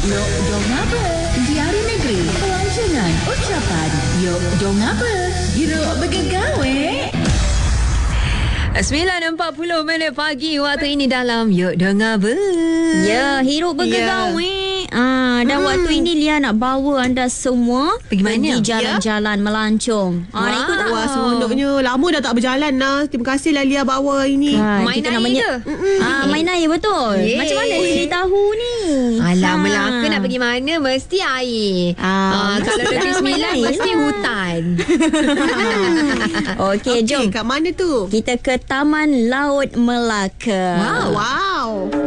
Yok dong apa? Diari negeri, pelancongan, ucapan. Yok dong apa? Hiruk bergegawe. 9.40 pagi waktu ini dalam Yuk Dengar Ber. Ya, hirup bergegawe. Dan waktu ini Lia nak bawa anda semua Pergi mana? jalan-jalan melancong. Ikut tak? Wah, seronoknya. Lama dah tak berjalan lah. Terima kasih lah Lia bawa ini. Main kita air namanya ke? main air betul. Yes. Macam mana Lily tahu ni? Alah, Melaka nak pergi mana mesti air. Kalau Negeri Sembilan main mesti lah. hutan. Okey, jom. Kat mana tu? Kita ke Taman Laut Melaka. Wow.